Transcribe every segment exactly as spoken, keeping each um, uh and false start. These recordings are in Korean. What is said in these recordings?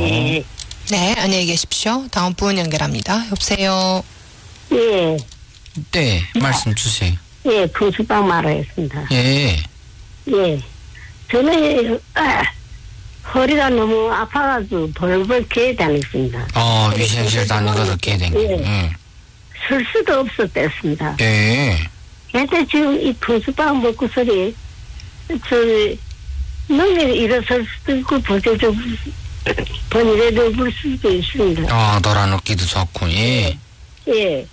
네. 네, 안녕히 계십시오. 다음 분 연결합니다. 여보세요. 예, 네, 말씀 주세요. 예, 분수방 말하겠습니다. 예. 예, 저는 아, 허리가 너무 아파가지고 벌벌 개에 다녔습니다. 어, 위생실 다니는 것도 개댕. 예. 예. 쓸 수도 없었댔습니다. 예. 근데 지금 이 분수방 먹고서리 저 능력이 일어설 수도 있고 버텨도 번이라도 볼 수도 있습니다. 어, 돌아눕기도 좋고, 예. 예.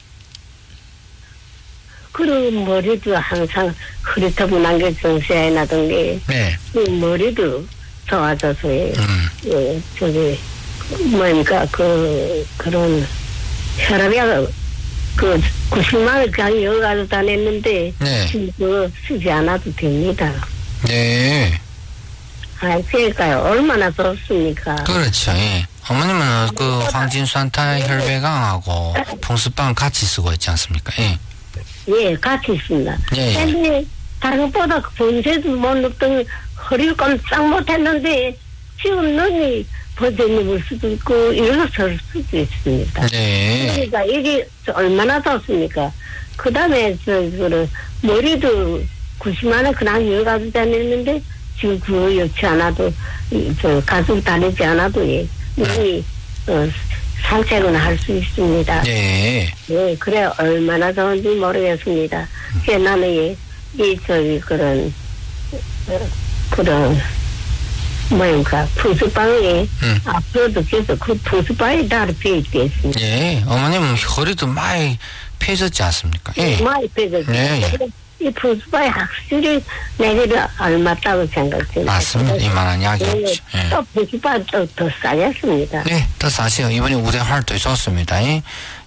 그리고 머리도 항상 흐릿하고난 게 정세에 나던 게, 네. 그 머리도 좋아져서, 예. 음. 예, 저기, 뭐니까, 그, 그런, 혈압이, 그, 구십만 원 강의 여가지고 다녔는데, 네. 지금 그거 쓰지 않아도 됩니다. 네. 아, 그러니까요. 얼마나 좋습니까? 그렇죠, 예. 어머님은 그 황진수한테 혈배강하고 풍수빵 같이 쓰고 있지 않습니까? 예. 예, 같이 있습니다. 예, 예. 근데 다른 것보다 번제도 못 넣던 허리를 깜짝 못했는데 지금 눈이 번제니 볼 수도 있고 일어설 수도 있습니다. 네. 그러니까 이게 얼마나 좋습니까? 그 다음에 저, 그 머리도 구십만 원 그냥 이어가지고 다녔는데 지금 그거 여치 않아도 이, 저 가지고 다니지 않아도 예, 눈이 어, 산책은 할 수 있습니다. 네. 예, 그래, 얼마나 좋은지 모르겠습니다. 그 나는, 예, 이, 저기, 그런, 어, 그런, 뭐인가, 푸스빵에, 음. 앞으로도 계속 그 푸스빵에 따로 비있겠습니다. 예. 어머님은 허리도 많이 펴졌지 않습니까? 예. 많이 빼졌죠. 네, 예. 이 푸스빵이 확실히 내게도 알맞다고 생각합니다. 맞습니다. 이만한 약이 없죠. 예. 또 푸스빵 또 더 싸겠습니다. 네, 더 사세요. 이번에 우대 활동이 좋습니다. 예,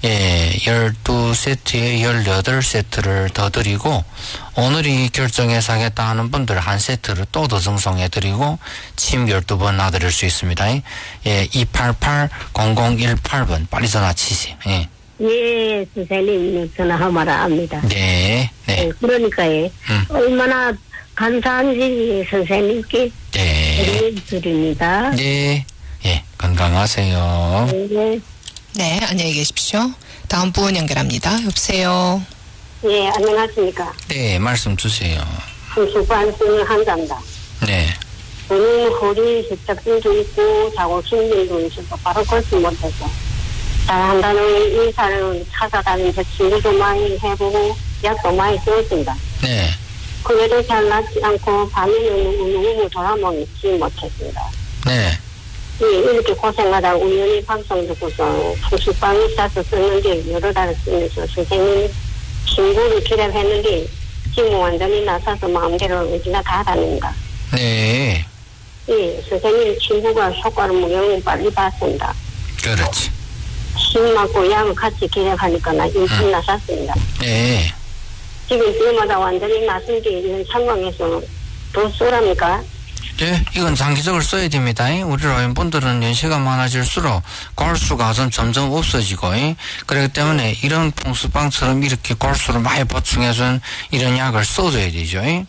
열두 세트에 열여덟 세트를 더 드리고, 오늘이 결정해서 하겠다 하는 분들 한 세트를 또 더 증송해드리고, 침 열두 번 놔드릴 수 있습니다. 예, 이팔팔 공공일팔 번 빨리 전화 치세요. 예. 예, 선생님 전화하마라 합니다. 네, 네. 예, 그러니까, 예, 음. 얼마나 감사한지 선생님께 네. 드립니다. 네, 예, 건강하세요. 네. 네, 안녕히 계십시오. 다음 분 연결합니다. 여보세요. 예, 안녕하십니까. 네, 말씀 주세요. 수반 쓰는 환자입니다. 네, 저는 허리 협착증도 있고 자고 신경도 있어서 바로 걷지 못해서 잘한다는 인사를 찾아다니면서 친구도 많이 해보고 약도 많이 쓰었습니다. 네, 그래도 잘 낫지 않고 밤에는 우웅우 돌아먹지 못했습니다. 네, 예, 이렇게 고생하다 우연히 방송 듣고서 수수방이 싸서 썼는데 여러 달을 쓰면서 선생님 친구를 기다렸는데 지금 완전히 나서서 마음대로 어디나 다 다닙니다. 네, 예, 선생님 친구가 효과를 무용을 빨리 봤습니다. 그렇지. 심 맞고 약을 같이 기획하니까 나 일찍 음. 나섰습니다. 네. 지금 그마다 완전히 나선 게 있는 상황에서 더 쏘랍니까? 네, 이건 장기적으로 써야 됩니다. 우리 노인분들은 연세가 많아질수록 골수가 점점 없어지고, 그렇기 때문에 이런 풍수빵처럼 이렇게 골수를 많이 보충해준 이런 약을 써줘야 되죠. 예.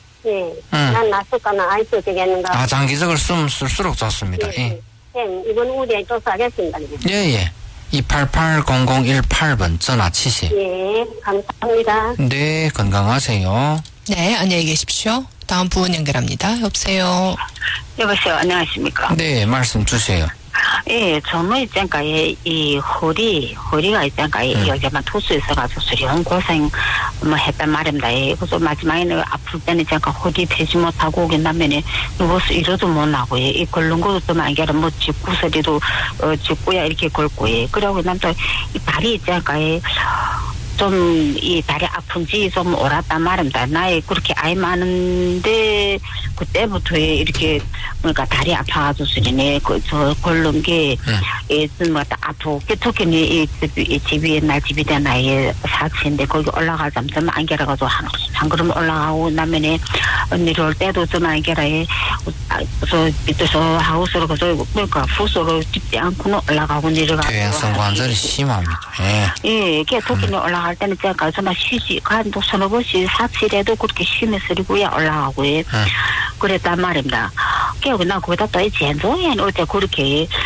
난 나섰거나 아이도 되겠는가? 아, 장기적으로 쓰면 쓸수록 좋습니다. 예. 예. 이번 우리에 또 싸겠습니다. 예, 예. 이팔팔 공공일팔 번 전화 치세요. 예, 감사합니다. 네, 건강하세요. 네, 안녕히 계십시오. 다음 분 연결합니다. 여보세요. 여보세요. 안녕하십니까? 네, 말씀 주세요. 예, 저는 있잖까, 이, 이 허리, 허리가 있잖까, 이 음. 요즘은 투수 있어가지고 수련 고생 뭐 했단 말입니다. 예, 그래서 마지막에는 아플 때는 있잖까, 허리 펴지 못하고 오긴 다음에 누워서 일어도 못 나고, 예, 이 걸른 것도 좀 아니라 뭐 집구서리도, 어, 집구야 이렇게 걸고, 예, 그러고 난 또 이 다리 있잖까, 예, 좀 이 다리 아픈지 좀 오랐단 말입니다. 나이 그렇게 아이 많은데 그때부터 이렇게 뭔가 다리 아파가지고 수리네 그저 걸른 게 예전 뭐 아프고 특히 이 집이 집이 옛날 집이 된 나이에 사치인데 거기 올라가 점점 안겨라가지고 한, 한 걸음 올라가고 나면에 내려올 때도 좀 안겨라에 저 밑에서 하우스로 가서 그러니까 후소로 짚지 않고는 올라가고 내려가고 퇴행성 관절이 심합니다. 예. 예, 이게 토끼는 올라갈 때는 제가 정말 쉬지, 간도 서너 번씩 사칠해도 그렇게 쉬면서 리고야 올라가고, 예. 음. 그랬단 말입니다. 그리고 나 거기다 또 이 전종에 어째 그렇게